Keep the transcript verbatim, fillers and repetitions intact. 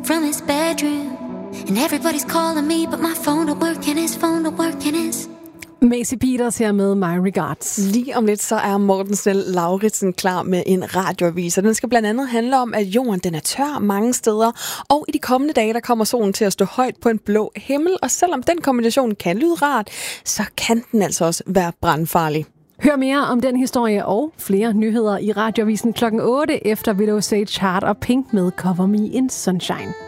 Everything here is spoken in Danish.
from his bedroom. And everybody's calling me, but my phone don't work and his phone don't work and his... Macy Peters her med My Regards. Lige om lidt så er Morten Snell Lauritsen klar med en radioavis, og den skal blandt andet handle om, at jorden den er tør mange steder, og i de kommende dage der kommer solen til at stå højt på en blå himmel, og selvom den kombination kan lyde rart, så kan den altså også være brandfarlig. Hør mere om den historie og flere nyheder i radioavisen klokken otte efter Widow Sage Heart og Pink med Cover Me in Sunshine.